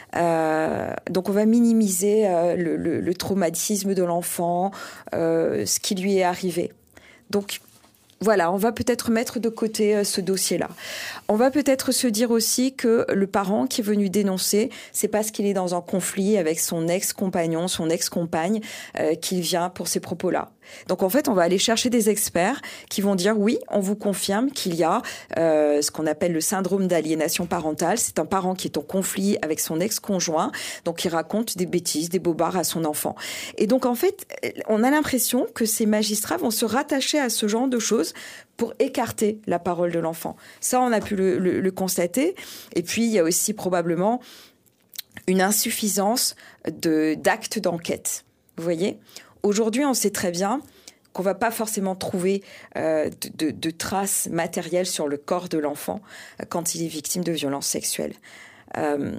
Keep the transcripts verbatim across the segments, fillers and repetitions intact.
Euh, donc on va minimiser euh, le, le, le traumatisme de l'enfant, euh, ce qui lui est arrivé. Donc voilà, on va peut-être mettre de côté euh, ce dossier-là. On va peut-être se dire aussi que le parent qui est venu dénoncer, c'est parce qu'il est dans un conflit avec son ex-compagnon, son ex-compagne, euh, qu'il vient pour ces propos-là. Donc en fait, on va aller chercher des experts qui vont dire oui, on vous confirme qu'il y a euh, ce qu'on appelle le syndrome d'aliénation parentale. C'est un parent qui est en conflit avec son ex-conjoint, donc il raconte des bêtises, des bobards à son enfant. Et donc en fait, on a l'impression que ces magistrats vont se rattacher à ce genre de choses pour écarter la parole de l'enfant. Ça, on a pu le, le, le constater. Et puis, il y a aussi probablement une insuffisance de, d'actes d'enquête. Vous voyez ? Aujourd'hui, on sait très bien qu'on ne va pas forcément trouver euh, de, de, de traces matérielles sur le corps de l'enfant quand il est victime de violences sexuelles. Euh,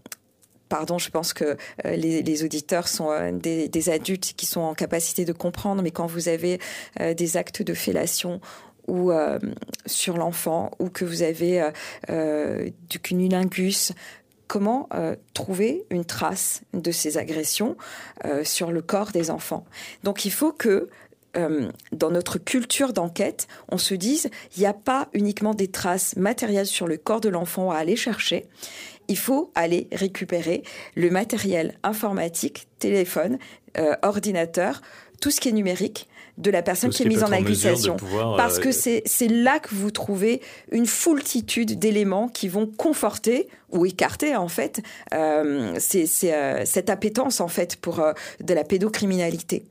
Pardon, je pense que euh, les, les auditeurs sont euh, des, des adultes qui sont en capacité de comprendre, mais quand vous avez euh, des actes de fellation ou euh, sur l'enfant, ou que vous avez euh, euh, du cunnilingus, comment euh, trouver une trace de ces agressions euh, sur le corps des enfants ? Donc il faut que Euh, dans notre culture d'enquête, on se dise, il n'y a pas uniquement des traces matérielles sur le corps de l'enfant à aller chercher. Il faut aller récupérer le matériel informatique, téléphone, euh, ordinateur, tout ce qui est numérique de la personne qui est mise en accusation. Pouvoir, Parce euh... que c'est, c'est là que vous trouvez une foultitude d'éléments qui vont conforter ou écarter, en fait, euh, c'est, c'est, euh, cette appétence, en fait, pour euh, de la pédocriminalité.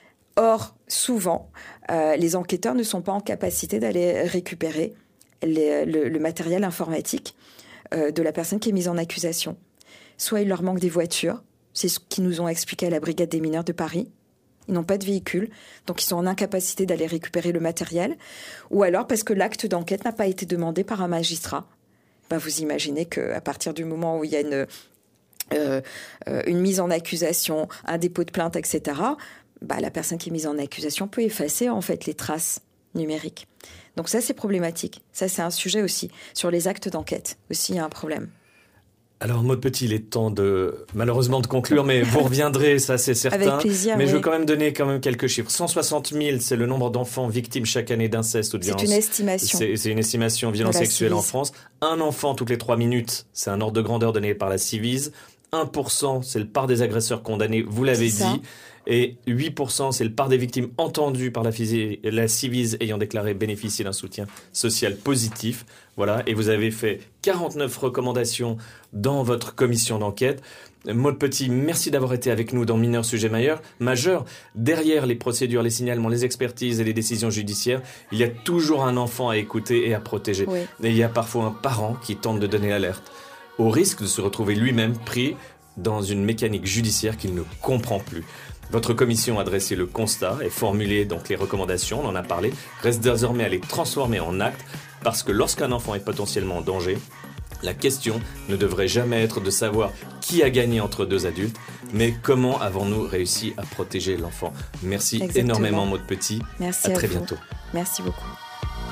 Or, souvent, euh, les enquêteurs ne sont pas en capacité d'aller récupérer les, le, le matériel informatique euh, de la personne qui est mise en accusation. Soit il leur manque des voitures, c'est ce qu'ils nous ont expliqué à la Brigade des mineurs de Paris. Ils n'ont pas de véhicule, donc ils sont en incapacité d'aller récupérer le matériel. Ou alors parce que l'acte d'enquête n'a pas été demandé par un magistrat. Ben, vous imaginez qu'à partir du moment où il y a une, euh, une mise en accusation, un dépôt de plainte, et cetera, bah, la personne qui est mise en accusation peut effacer en fait les traces numériques. Donc ça, c'est problématique. Ça, c'est un sujet aussi. Sur les actes d'enquête aussi, il y a un problème. Alors, Maud Petit, il est temps de, malheureusement, de conclure, mais vous reviendrez, ça c'est certain. Avec plaisir, Mais oui. je veux quand même donner quand même quelques chiffres. cent soixante mille, c'est le nombre d'enfants victimes chaque année d'inceste ou de violence. C'est une estimation. C'est, c'est une estimation de violence sexuelle en France. Un enfant toutes les trois minutes, c'est un ordre de grandeur donné par la Ciivise. un pour cent, c'est le part des agresseurs condamnés, vous l'avez c'est dit. Ça. Et huit pour cent, c'est le part des victimes entendues par la, phys- la Ciivise ayant déclaré bénéficier d'un soutien social positif. Voilà. Et vous avez fait quarante-neuf recommandations dans votre commission d'enquête. Maud Petit, merci d'avoir été avec nous dans Mineurs Sujets Majeurs. Majeur, derrière les procédures, les signalements, les expertises et les décisions judiciaires, il y a toujours un enfant à écouter et à protéger. Oui. Et il y a parfois un parent qui tente de donner l'alerte, au risque de se retrouver lui-même pris dans une mécanique judiciaire qu'il ne comprend plus. Votre commission a dressé le constat et formulé donc les recommandations, on en a parlé, reste désormais à les transformer en actes, parce que lorsqu'un enfant est potentiellement en danger, la question ne devrait jamais être de savoir qui a gagné entre deux adultes, mais comment avons-nous réussi à protéger l'enfant. Merci Exactement. énormément Maud Petit, Merci à, à très vous. bientôt. Merci beaucoup.